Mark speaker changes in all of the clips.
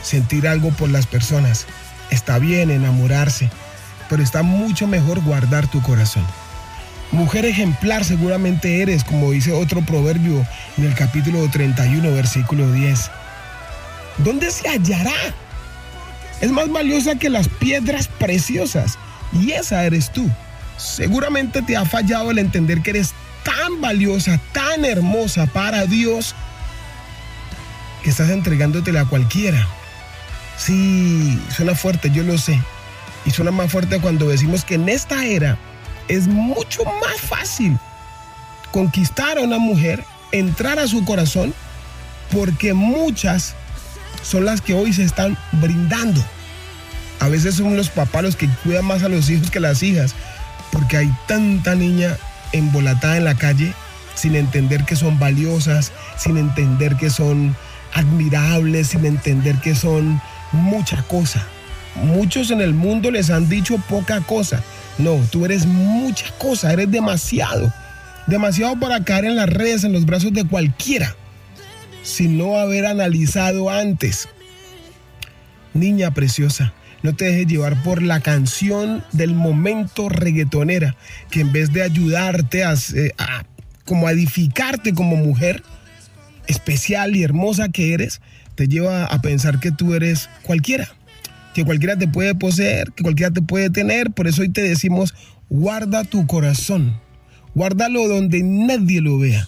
Speaker 1: sentir algo por las personas. Está bien enamorarse, pero está mucho mejor guardar tu corazón. Mujer ejemplar seguramente eres, como dice otro proverbio en el capítulo 31, versículo 10. ¿Dónde se hallará? Es más valiosa que las piedras preciosas, y esa eres tú. Seguramente te ha fallado el entender que eres tan valiosa, tan hermosa para Dios, que estás entregándotela a cualquiera. Sí, suena fuerte, yo lo sé. Y suena más fuerte cuando decimos que en esta era es mucho más fácil conquistar a una mujer, entrar a su corazón, porque muchas son las que hoy se están brindando. A veces son los papás los que cuidan más a los hijos que las hijas, porque hay tanta niña embolatada en la calle sin entender que son valiosas, sin entender que son admirables, sin entender que son mucha cosa. Muchos en el mundo les han dicho poca cosa. No, tú eres mucha cosa, eres demasiado para caer en las redes, en los brazos de cualquiera, sin no haber analizado antes. Niña preciosa, no te dejes llevar por la canción del momento reggaetonera, que en vez de ayudarte a edificarte como mujer especial y hermosa que eres, te lleva a pensar que tú eres cualquiera, que cualquiera te puede poseer, que cualquiera te puede tener. Por eso hoy te decimos, guarda tu corazón, guárdalo donde nadie lo vea.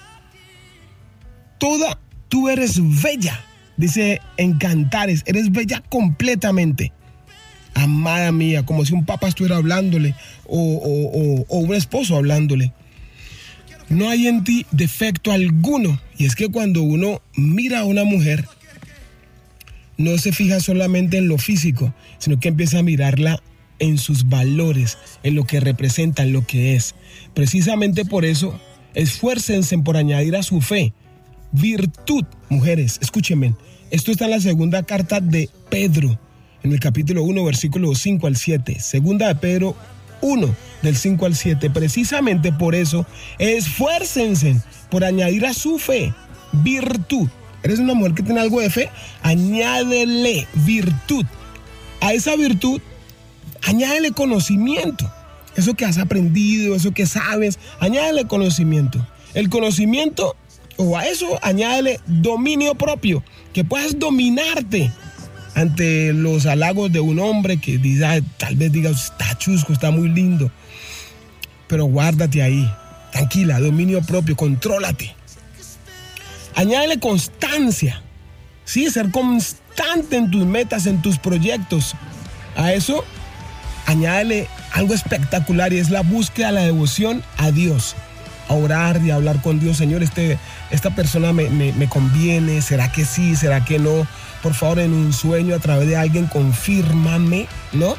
Speaker 1: Tú eres bella, dice en Cantares, eres bella completamente. Amada mía, como si un papá estuviera hablándole o un esposo hablándole. No hay en ti defecto alguno. Y es que cuando uno mira a una mujer, no se fija solamente en lo físico, sino que empieza a mirarla en sus valores, en lo que representa, en lo que es. Precisamente por eso, esfuércense por añadir a su fe virtud. Mujeres, escúchenme, esto está en la segunda carta de Pedro, en el capítulo 1, versículo 5 al 7. Segunda de Pedro 1, del 5 al 7. Precisamente por eso, esfuércense por añadir a su fe virtud. ¿Eres una mujer que tiene algo de fe? Añádele virtud. A esa virtud, añádele conocimiento. Eso que has aprendido, eso que sabes, añádele conocimiento. El conocimiento, o a eso, añádele dominio propio. Que puedas dominarte ante los halagos de un hombre que diga, tal vez diga, está chusco, está muy lindo. Pero guárdate ahí. Tranquila, dominio propio, contrólate. Añádele constancia. Sí, ser constante en tus metas, en tus proyectos. A eso, añádele algo espectacular, y es la búsqueda, la devoción a Dios. A orar y a hablar con Dios. Señor, esta persona me conviene. ¿Será que sí? ¿Será que no? Por favor, en un sueño, a través de alguien, confírmame, ¿no?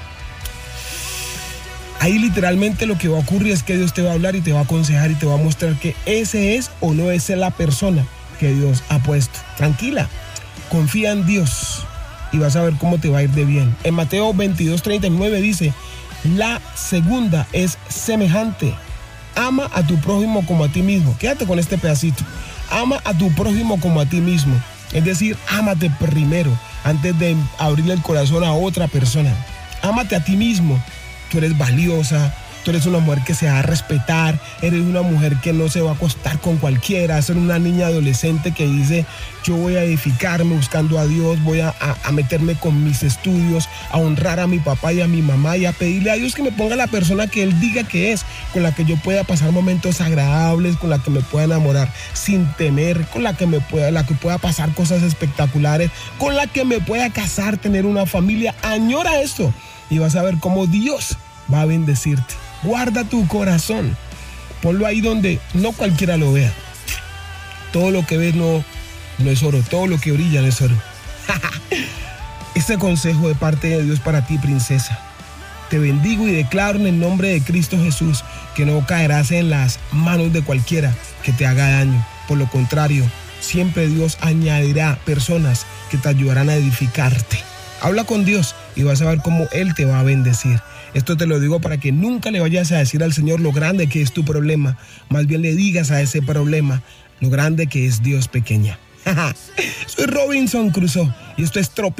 Speaker 1: Ahí literalmente lo que va a ocurrir es que Dios te va a hablar y te va a aconsejar y te va a mostrar que ese es o no es la persona que Dios ha puesto. Tranquila, confía en Dios y vas a ver cómo te va a ir de bien. En Mateo 22:39 dice, la segunda es semejante. Ama a tu prójimo como a ti mismo. Quédate con este pedacito. Ama a tu prójimo como a ti mismo. Es decir, ámate primero antes de abrirle el corazón a otra persona. Ámate a ti mismo. Tú eres valiosa, tú eres una mujer que se va a respetar, eres una mujer que no se va a acostar con cualquiera, eres una niña adolescente que dice, yo voy a edificarme buscando a Dios, voy a meterme con mis estudios, a honrar a mi papá y a mi mamá y a pedirle a Dios que me ponga la persona que Él diga que es, con la que yo pueda pasar momentos agradables, con la que me pueda enamorar sin temer, con la que pueda pasar cosas espectaculares, con la que me pueda casar, tener una familia. Añora esto. Y vas a ver cómo Dios va a bendecirte. Guarda tu corazón. Ponlo ahí donde no cualquiera lo vea. Todo lo que ves no es oro. Todo lo que brilla no es oro. Este consejo de parte de Dios para ti, princesa. Te bendigo y declaro en el nombre de Cristo Jesús que no caerás en las manos de cualquiera que te haga daño. Por lo contrario, siempre Dios añadirá personas que te ayudarán a edificarte. Habla con Dios y vas a ver cómo Él te va a bendecir. Esto te lo digo para que nunca le vayas a decir al Señor lo grande que es tu problema. Más bien le digas a ese problema lo grande que es Dios, pequeña. Soy Robinson Crusoe y esto es Tropical.